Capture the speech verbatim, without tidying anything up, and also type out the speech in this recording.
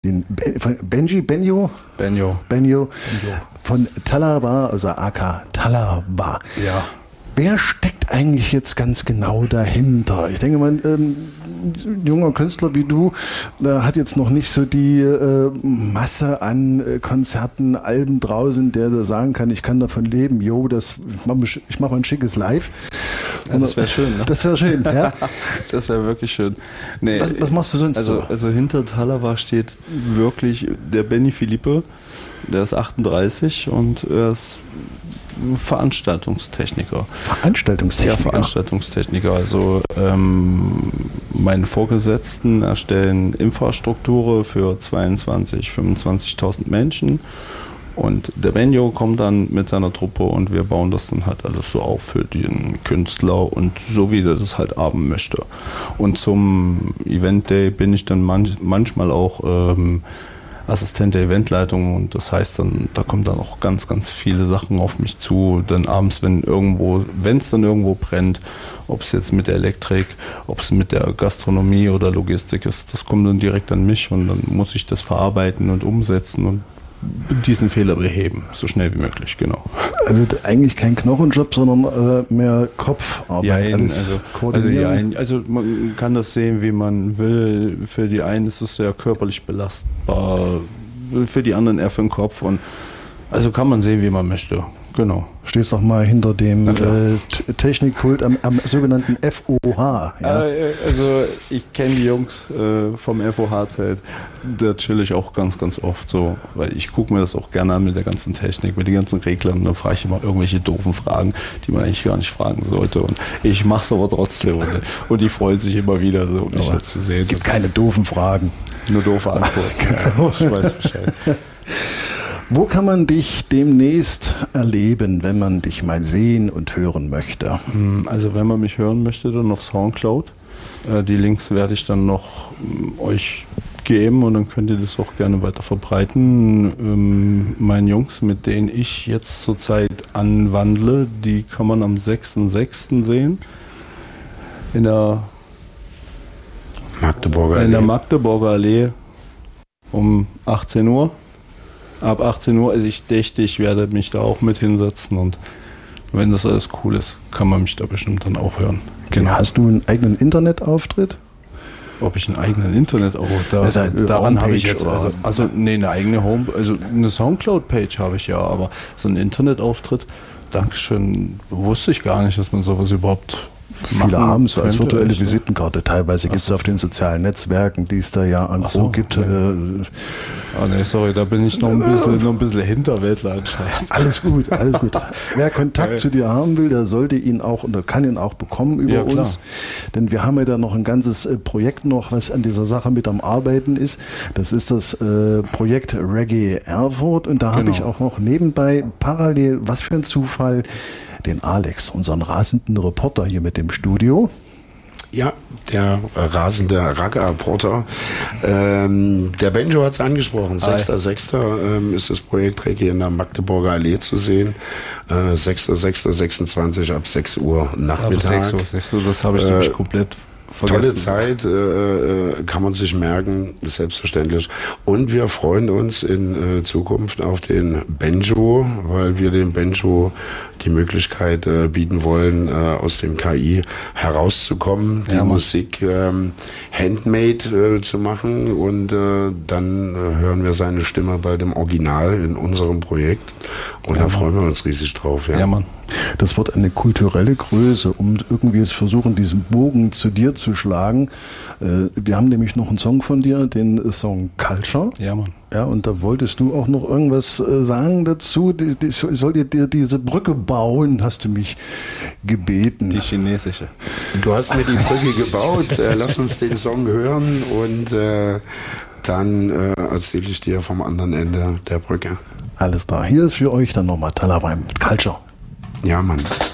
den ben, von Benji, Benjo? Benjo. Benjo. Von Talaba, also A K Talaba. Ja. Wer steckt eigentlich jetzt ganz genau dahinter? Ich denke mal, ähm, ein junger Künstler wie du äh, hat jetzt noch nicht so die äh, Masse an äh, Konzerten, Alben draußen, der da sagen kann, ich kann davon leben. Jo, das, ich mache ich mach mal ein schickes Live. Ja, das wäre schön, ne? Das wäre schön, ja. Das wäre wirklich schön. Nee, was, was machst du sonst also, so? Also hinter Talaba steht wirklich der Benny Philippe, der ist achtunddreißig und er ist Veranstaltungstechniker. Veranstaltungstechniker? Ja, Veranstaltungstechniker. Also ähm, meine Vorgesetzten erstellen Infrastruktur für zweiundzwanzigtausend, fünfundzwanzigtausend Menschen und der Benjo kommt dann mit seiner Truppe und wir bauen das dann halt alles so auf für den Künstler und so wie der das halt haben möchte. Und zum Event Day bin ich dann manch, manchmal auch ähm, Assistent der Eventleitung und das heißt dann, da kommen dann auch ganz, ganz viele Sachen auf mich zu. Dann abends, wenn irgendwo, wenn es dann irgendwo brennt, ob es jetzt mit der Elektrik, ob es mit der Gastronomie oder Logistik ist, das kommt dann direkt an mich und dann muss ich das verarbeiten und umsetzen und diesen Fehler beheben, so schnell wie möglich, genau. Also eigentlich kein Knochenjob, sondern äh, mehr Kopfarbeit. Ja, alles also, also, ja, also man kann das sehen, wie man will. Für die einen ist es sehr körperlich belastbar, für die anderen eher für den Kopf. Und also kann man sehen, wie man möchte. Genau. Stehst doch mal hinter dem äh, Technikpult am, am sogenannten F O H. Ja? Also ich kenne die Jungs äh, vom F O H-Zelt, da chill ich auch ganz, ganz oft so, weil ich gucke mir das auch gerne an mit der ganzen Technik, mit den ganzen Reglern und dann frage ich immer irgendwelche doofen Fragen, die man eigentlich gar nicht fragen sollte und ich mache es aber trotzdem und, und die freuen sich immer wieder so, mich da zu sehen. Es gibt keine doofen Fragen. Nur doofe Antworten. Ich weiß Bescheid. Wo kann man dich demnächst erleben, wenn man dich mal sehen und hören möchte? Also wenn man mich hören möchte, dann auf Soundcloud. Die Links werde ich dann noch euch geben und dann könnt ihr das auch gerne weiter verbreiten. Meine Jungs, mit denen ich jetzt zurzeit anwandle, die kann man am sechsten sechsten sehen. In der Magdeburger Allee. In der Magdeburger Allee um achtzehn Uhr. Ab achtzehn Uhr, also ich dächte, ich werde mich da auch mit hinsetzen und wenn das alles cool ist, kann man mich da bestimmt dann auch hören. Genau. Hast du einen eigenen Internetauftritt? Ob ich einen eigenen Internetauftritt, da, also daran habe ich jetzt, also, also nee, eine eigene Home, also eine Soundcloud-Page habe ich ja, aber so einen Internetauftritt, Dankeschön, wusste ich gar nicht, dass man sowas überhaupt Viele haben es als virtuelle ich, Visitenkarte. Teilweise gibt es so. Auf den sozialen Netzwerken, die es da ja an so, gibt. Nee. Äh, oh nee, sorry, da bin ich noch ein bisschen, noch ein bisschen Hinterwäldler anscheinend. Alles gut, alles gut. Wer Kontakt zu dir haben will, der sollte ihn auch oder kann ihn auch bekommen über ja, uns. Denn wir haben ja da noch ein ganzes äh, Projekt noch, was an dieser Sache mit am Arbeiten ist. Das ist das äh, Projekt Reggae Erfurt. Und da genau. habe ich auch noch nebenbei parallel, was für ein Zufall, den Alex, unseren rasenden Reporter hier mit dem Studio. Ja, der rasende Ragga-Reporter. Ähm, der Benjo hat es angesprochen. sechster sechster Ähm, ist das Projekt Reggae in der Magdeburger Allee zu sehen. Äh, sechster sechster sechsundzwanzig ab sechs Uhr Nachmittag. Aber sechs Uhr, das habe ich nämlich äh, komplett vergessen. Tolle Zeit, äh, kann man sich merken, selbstverständlich. Und wir freuen uns in äh, Zukunft auf den Benjo, weil wir dem Benjo die Möglichkeit äh, bieten wollen, äh, aus dem K I herauszukommen, die ja, Musik ähm, handmade äh, zu machen und äh, dann äh, hören wir seine Stimme bei dem Original in unserem Projekt und ja, da freuen wir uns riesig drauf. Ja, ja Mann. Das wird eine kulturelle Größe, um irgendwie jetzt versuchen, diesen Bogen zu dir zu schlagen. Äh, wir haben nämlich noch einen Song von dir, den Song Culture. Ja, Mann. Ja, und da wolltest du auch noch irgendwas äh, sagen dazu. Die, die, soll dir, dir diese Brücke bauen, hast du mich gebeten. Die chinesische. Du hast mir die Brücke gebaut. Äh, lass uns den Song hören und äh, dann äh, erzähle ich dir vom anderen Ende der Brücke. Alles klar. Hier ist für euch dann nochmal Talaba mit Culture. Ja, Mann.